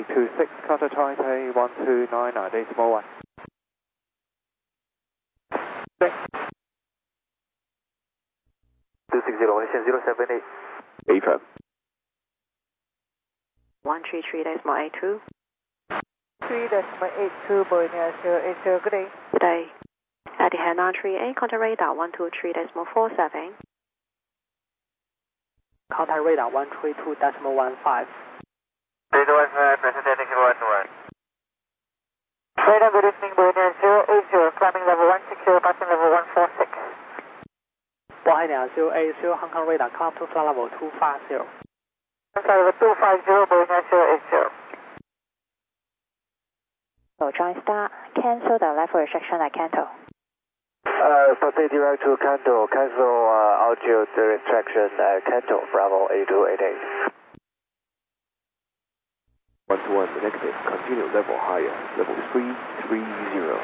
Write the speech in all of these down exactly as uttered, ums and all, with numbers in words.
eight two six, contact Taipei one two nine nine decimal one. two six zero, Malaysian zero seven eight. Affirm. one three three decimal eight two. three decimal eight two, Boeing zero eight zero, good day. Good day. Etihad nine three eight, contact radar one two three decimal four seven. Contact radar one three two decimal one five. three two one five, presenting one two one. Radar, good evening, Boeing zero eight zero, climbing level one six zero, passing level one four six. Boeing zero eight zero, Hong Kong radar, climb to flight level two five zero. Flight level two five zero, Boeing zero eight zero. So, Joint Star, cancel the level restriction at Canto. Uh, proceed direct to Canto, cancel uh, altitude restriction at Canto, Bravo eight two eight eight. one to one, negative, continue level higher, level three three zero.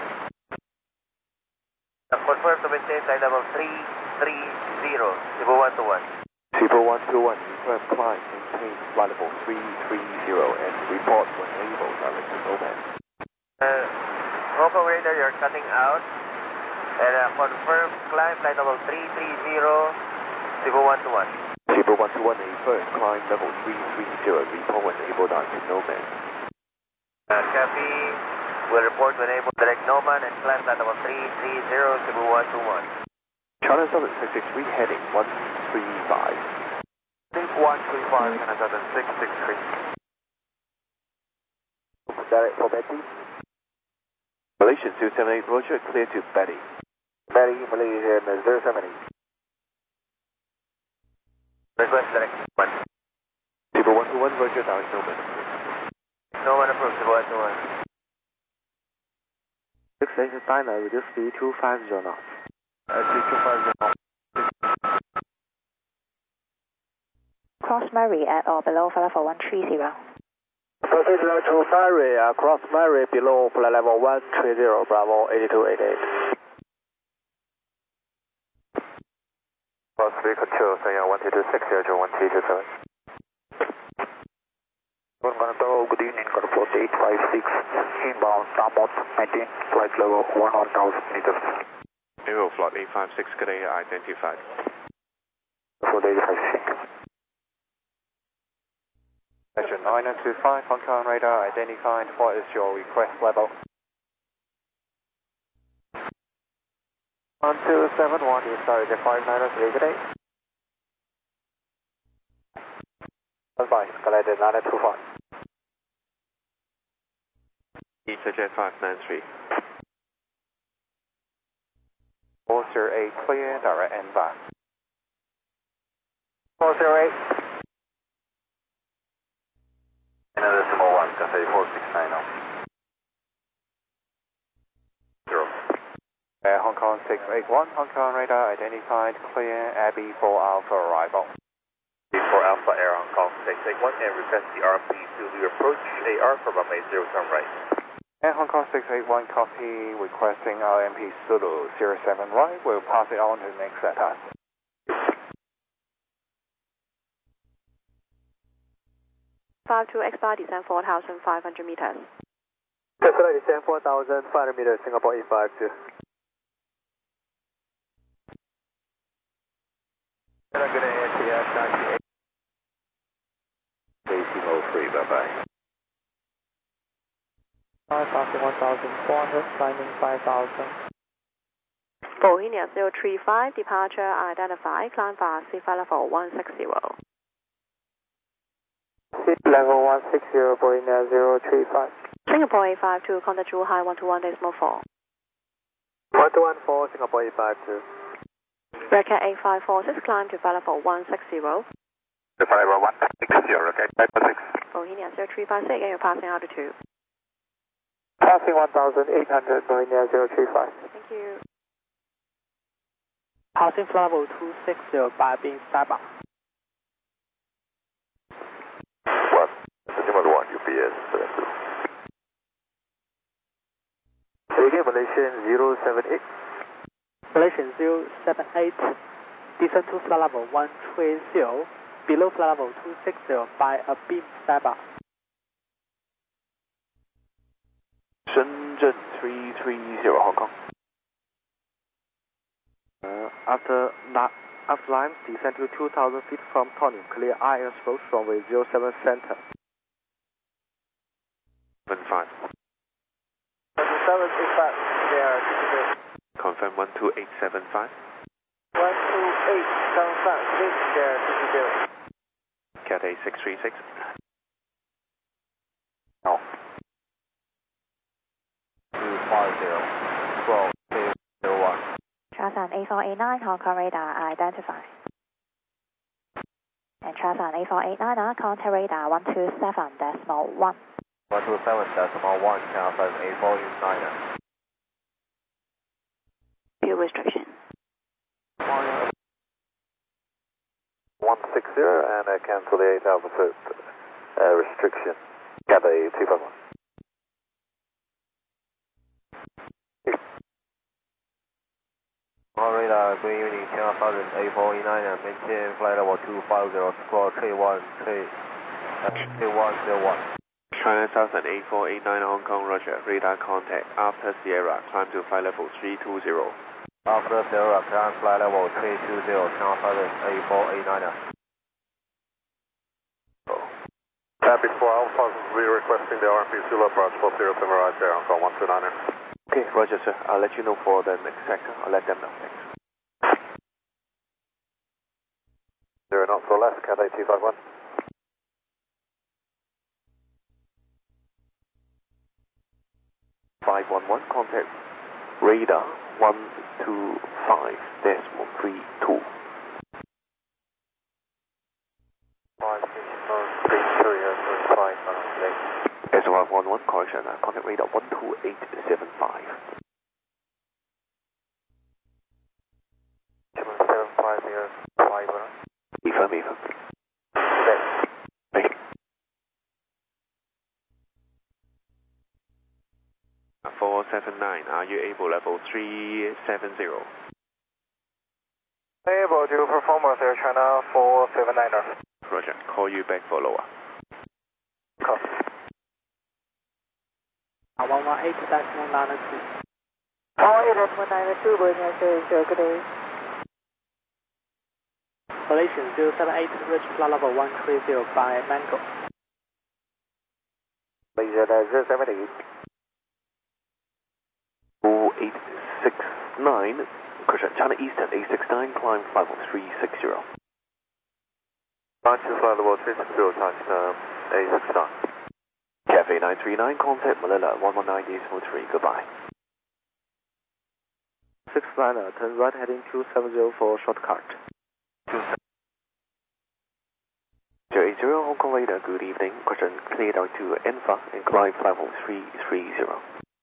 Confirm to maintain flight level three three zero, Cebu one two one. Cebu one two one, confirm climb, maintain flight level three three zero and report when able direct to Nomad. Uh, Hong Kong radar, you're cutting out. And uh, confirm climb flight level three three zero, Cebu one two one. Cebu one two one, affirm climb level three three zero, report when able direct to Nomad. Uh, copy, will report when able direct Nomad and climb flight level three three zero, Cebu one two one. China Southern six six three, heading one three five. one three five, China Southern six six three. Direct for Betty. Malaysian zero seven eight, Roger, clear to Betty. Betty, Malaysian zero seven eight. Request direct one. Cebu one two one, Roger, direct Nomad. No one approved, Cebu one two one. six eight Diner, reduce speed two five zero knots. Uh, two five zero. Cross Murray at or below flight level one three zero. Proceed to Murray, uh, cross Murray below flight level one three zero, Bravo eight two eight eight. Cross three control, Sanya one two two six zero one three two seven. Good evening, Control eight five six, inbound, Damot, maintain flight level one thousand meters. Aero flight eight five six, good day, identified. For eight five six. Station nine nine two five, Hong Kong radar identified. What is your request level? one two seven one, you started at five nine three, good day. Advise, collected nine two five. EasyJet five nine three. four zero eight, clear, direct and back. four zero eight. Another decimal one, Cathay four six nine now. Zero. Uh, Hong Kong six eight one, Hong Kong radar identified, clear, Abbey for Alpha arrival. For Alpha Air Hong Kong six eight one and request the R P to the approach A R for runway zero turn right. And Hong Kong six eight one, copy, requesting R M P Zulu zero seven right, we'll pass it on to next at us. five two X-bar, descend four thousand five hundred meters. Descend descend four thousand five hundred meters, Singapore eight five two. And I'm going to A T S ninety-eight. Decimal three, bye-bye. Passing one thousand four hundred, climbing five thousand. Boeing zero three five, departure identified, climb fast, flight level one six zero. Level one six zero, Boeing zero three five. Singapore eight five two, contact Zhuhai one two one decimal four. one two one four, Singapore eight five two. Red Cat eight five four six, climb to flight level one six zero. The flight level one six zero, okay, five six. Boeing zero three five six, and you're passing altitude. Passing one thousand eight hundred, Boeing zero three five. Thank you. Passing flight level two six zero by being Sabah. One, decimal one, U P S seven two. Again, Malaysian zero seven eight. Malaysian zero seven eight, descend to flight level one three zero, below flight level two six zero by a beam Sabah. Shenzhen three three zero Hong Kong. Uh, after, after lines, descend to two thousand feet from Tony. Clear I L approach runway zero seven center. One five. seven six five, they are digital. Confirm one two eight seven five. one two eight seven five, six, they are digital. Cathay six three six. No. two five zero, twelve, zero one. Charson A four eight nine, Hong Kong radar identified. And Charson A four eight nine, contact radar one two seven decimal one. one two seven decimal one, Charson A four eight nine. Fuel restriction. one six zero and uh, cancel the eight altitude uh, restriction. Cathay two five one. On radar, Green Unity, Channel one thousand, A four eight nine, maintain flight level two five zero, squawk three one three, three one zero one. China Southern A four eight nine Hong Kong, Roger. Radar contact after Sierra. Climb to flight level three two zero. After Sierra, climb flight level three two zero, Channel one thousand, A four eight nine. Happy four Alpha, we are requesting the R M P Zulu approach for zero seven right there, Hong Kong one two nine. Okay, Roger, sir. I'll let you know for the next sector. I'll let them know. Thanks. Zero knots or less, Cathay two five one. five one one, contact radar one two five decimal three two. five six four three three five S one one one, correction, uh, contact radar one two eight seven five. seven seven five zero five one. Affirm, affirm. Okay. four seven nine, are you able level three seven zero? Able to perform with Air China four seven nine. Roger, call you back for lower. Copy. one one eight decimal nine two. one eight decimal nine two, Bolivia zero zero, good day. Malaysian zero seven eight, reach flight level one three zero by Mango. Malaysia zero seven eight. four eight six nine, correction, China Eastern A six nine, climb flight level three six zero. Launch to flight level three six zero, touch um, A six nine. Cafe nine three nine, contact Manila one one nine decimal three, goodbye. six niner, turn right heading two seven zero for shortcut. zero eight zero, Hong Kong radar, good evening. Question cleared out to Enfa and climb flight level three three zero.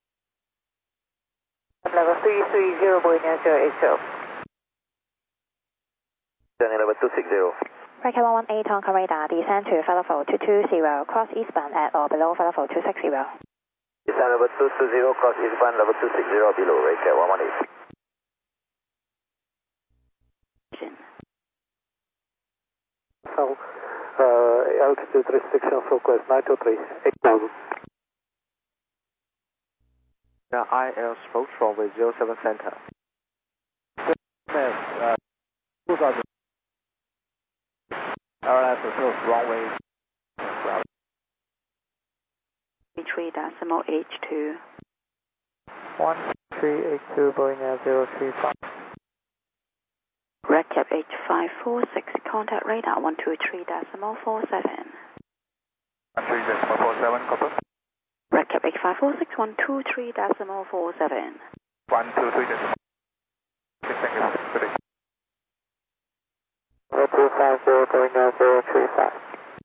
Level three three zero, Bolivia zero eight zero. Turning level two six zero. Record one one eight, Hong Kong radar, descend to flight level two two zero, cross eastbound at or below flight level two six zero. Descend level two two zero, cross eastbound level two six zero, below, Record one one eight. So, uh, altitude restriction request nine two three, eight thousand. Yeah, I L approach runway zero seven center. Uh, two thousand. Airline approach runway. three decimal H two. one three eight two, Boeing zero three five. Red Cap H five four six, contact radar one two three decimal four seven. one three decimal four seven, copy. Red Cap H five four six, one two three decimal four seven. one two three decimal. Thank you. Good day. two five zero, Boeing zero three five.